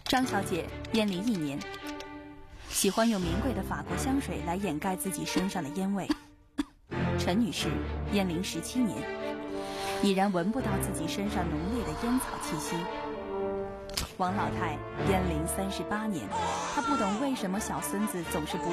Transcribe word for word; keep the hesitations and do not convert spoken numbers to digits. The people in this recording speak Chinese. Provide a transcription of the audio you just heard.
张小姐烟龄一年，喜欢用名贵的法国香水来掩盖自己身上的烟味。陈女士烟龄十七年，已然闻不到自己身上浓烈的烟草气息。王老太烟龄三十八年，她不懂为什么小孙子总是不